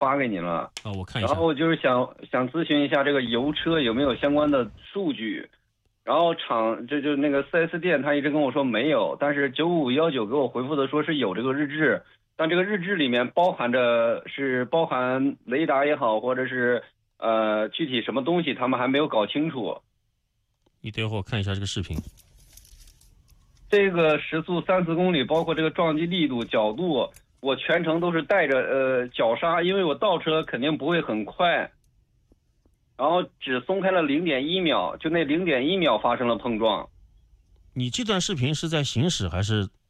发给你了。 我看一下。 然后我就是想咨询一下这个油车有没有相关的数据。然后就那个 4S 店他一直跟我说没有，但是9519给我回复的说是有这个日志，但这个日志里面包含雷达也好，或者是具体什么东西他们还没有搞清楚。 你等会儿我看一下这个视频。 这个时速30公里，包括这个撞击力度、角度，我全程都是带着脚刹，因为我倒车肯定不会很快，然后只松开了0.1秒，就那0.1秒发生了碰撞。 你这段视频是在行驶还是